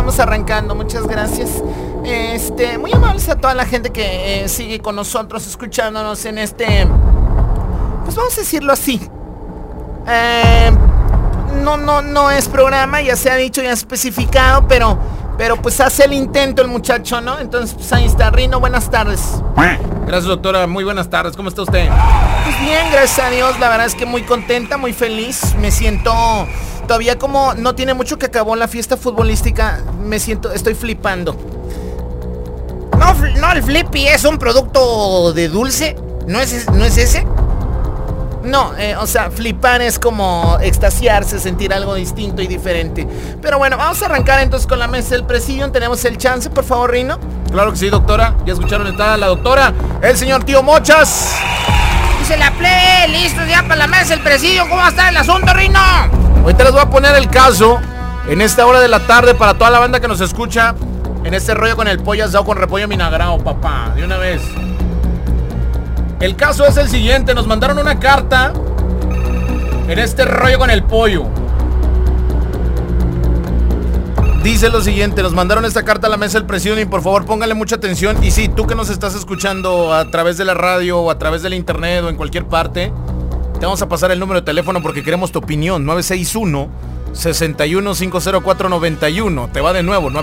Vamos arrancando, muchas gracias. Muy amables a toda la gente que sigue con nosotros, escuchándonos en pues vamos a decirlo así. No es programa, ya se ha dicho, ya especificado, pero pues hace el intento el muchacho, ¿no? Entonces, pues ahí está. Rino, buenas tardes. Gracias, doctora, muy buenas tardes, ¿cómo está usted? Pues bien, gracias a Dios, la verdad es que muy contenta, muy feliz. Me siento todavía como no tiene mucho que acabó la fiesta futbolística. Estoy flipando. No, el Flippy es un producto de dulce. ¿No es ese? No, o sea, flipar es como extasiarse, sentir algo distinto y diferente. Pero bueno, vamos a arrancar entonces con la mesa del Presidium. Tenemos el chance, por favor, Rino. Claro que sí, doctora. Ya escucharon, está la doctora, el señor Tío Mochas. Dice la plebe, listo ya para la mesa del Presidium. ¿Cómo va a estar el asunto, Rino? Ahorita les voy a poner el caso en esta hora de la tarde para toda la banda que nos escucha en este rollo con el pollo asado con repollo vinagrado, papá, de una vez. El caso es el siguiente, nos mandaron una carta en este rollo con el pollo. Dice lo siguiente, nos mandaron esta carta a la mesa del Presidium y por favor póngale mucha atención. Y sí, tú que nos estás escuchando a través de la radio o a través del internet o en cualquier parte, te vamos a pasar el número de teléfono porque queremos tu opinión. 961-61-50491. Te va de nuevo,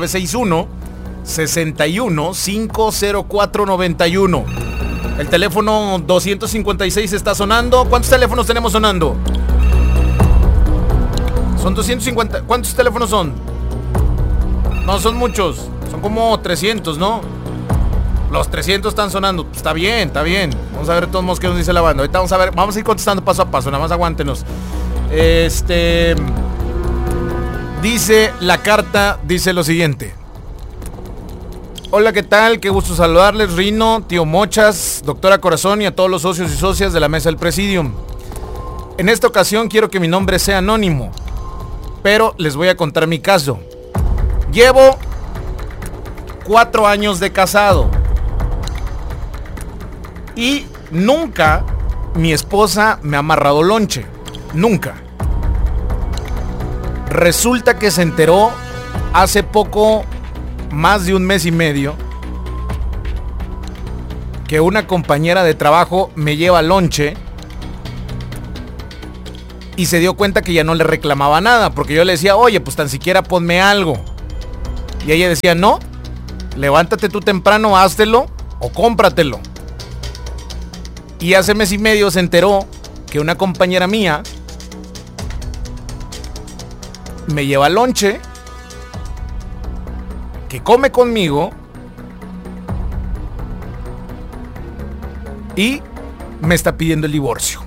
961-61-50491. El teléfono 256 está sonando. ¿Cuántos teléfonos tenemos sonando? Son 250. ¿Cuántos teléfonos son? No, son muchos. Son como 300, ¿no? Los 300 están sonando. Está bien, está bien. Vamos a ver de todos modos qué nos dice la banda. Ahorita vamos a ir contestando paso a paso. Nada más aguántenos. Dice la carta, dice lo siguiente. Hola, ¿qué tal? Qué gusto saludarles, Rino, Tío Mochas, doctora Corazón y a todos los socios y socias de la mesa del Presidium. En esta ocasión quiero que mi nombre sea anónimo, pero les voy a contar mi caso. Llevo 4 años de casado y nunca mi esposa me ha amarrado lonche. Nunca. Resulta que se enteró hace poco, más de un mes y medio, que una compañera de trabajo me lleva lonche y se dio cuenta que ya no le reclamaba nada, porque yo le decía, oye, pues tan siquiera ponme algo. Y ella decía, no, levántate tú temprano, háztelo o cómpratelo. Y hace mes y medio se enteró que una compañera mía me lleva lonche, que come conmigo y me está pidiendo el divorcio.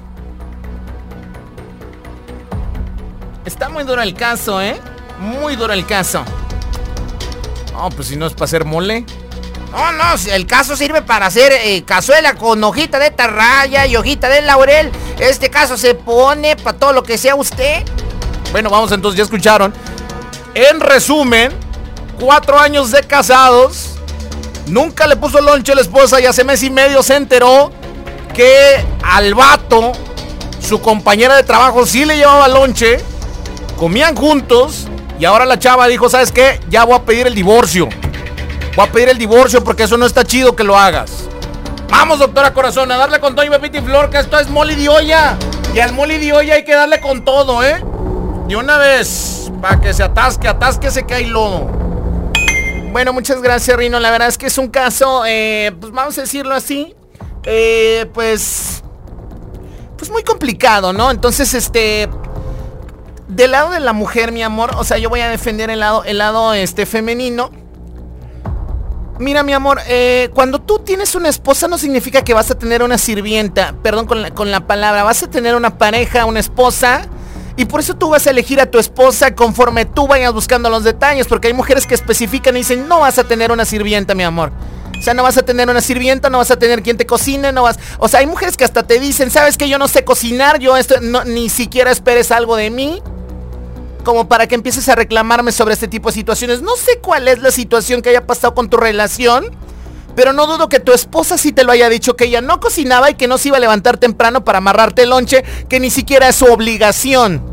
Está muy duro el caso, muy duro el caso. No, pues si no es para hacer mole. No, el caso sirve para hacer cazuela con hojita de tarraya y hojita de laurel. Este caso se pone para todo lo que sea usted. Bueno, vamos entonces, ya escucharon. En resumen, 4 años de casados, nunca le puso lonche a la esposa y hace mes y medio se enteró que al vato, su compañera de trabajo sí le llevaba lonche, comían juntos y ahora la chava dijo, ¿sabes qué? Ya voy a pedir el divorcio. Voy a pedir el divorcio porque eso no está chido que lo hagas. Vamos, doctora Corazón, a darle con todo y pepita y flor, que esto es mole de olla. Y al mole de olla hay que darle con todo, De una vez, para que se atasque se cae lodo. Bueno, muchas gracias, Rino. La verdad es que es un caso, pues vamos a decirlo así, pues muy complicado, ¿no? Entonces, del lado de la mujer, mi amor, o sea, yo voy a defender el lado femenino. Mira, mi amor, cuando tú tienes una esposa no significa que vas a tener una sirvienta, perdón con la palabra, vas a tener una pareja, una esposa. Y por eso tú vas a elegir a tu esposa conforme tú vayas buscando los detalles. Porque hay mujeres que especifican y dicen, no vas a tener una sirvienta, mi amor. O sea, no vas a tener una sirvienta, no vas a tener quien te cocine, no vas... O sea, hay mujeres que hasta te dicen, ¿sabes qué? Yo no sé cocinar, ni siquiera esperes algo de mí, como para que empieces a reclamarme sobre este tipo de situaciones. No sé cuál es la situación que haya pasado con tu relación, pero no dudo que tu esposa sí te lo haya dicho, que ella no cocinaba y que no se iba a levantar temprano para amarrarte el lonche, que ni siquiera es su obligación.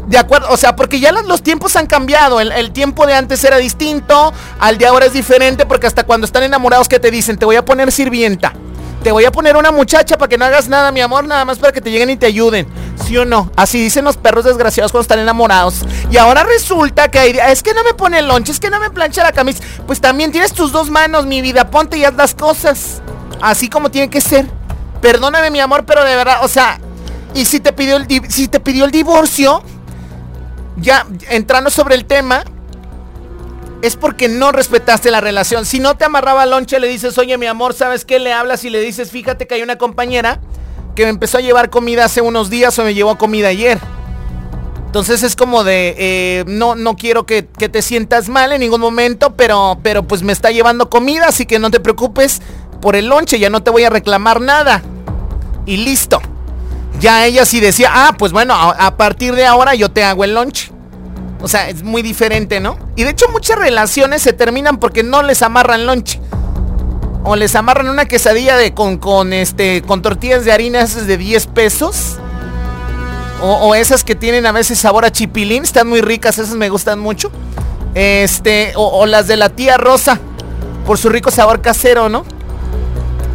De acuerdo, o sea, porque ya los tiempos han cambiado. El tiempo de antes era distinto, al de ahora es diferente, porque hasta cuando están enamorados que te dicen, te voy a poner sirvienta, te voy a poner una muchacha para que no hagas nada, mi amor, nada más para que te lleguen y te ayuden. ¿Sí o no? Así dicen los perros desgraciados cuando están enamorados. Y ahora resulta que es que no me pone el lonche, es que no me plancha la camisa. Pues también tienes tus dos manos, mi vida, ponte y haz las cosas así como tiene que ser. Perdóname, mi amor, pero de verdad, o sea, y si te pidió el divorcio, ya entrando sobre el tema, es porque no respetaste la relación. Si no te amarraba el lonche, le dices, oye, mi amor, ¿sabes qué? Le hablas y le dices, fíjate que hay una compañera que me empezó a llevar comida hace unos días o me llevó comida ayer. Entonces es como de, no quiero que te sientas mal en ningún momento, pero pues me está llevando comida, así que no te preocupes por el lonche, ya no te voy a reclamar nada. Y listo. Ya ella sí decía, pues bueno, a partir de ahora yo te hago el lonche. O sea, es muy diferente, ¿no? Y de hecho muchas relaciones se terminan porque no les amarran lonche. O les amarran una quesadilla con tortillas de harina esas de 10 pesos. O esas que tienen a veces sabor a chipilín, están muy ricas, esas me gustan mucho. O las de la tía Rosa, por su rico sabor casero, ¿no?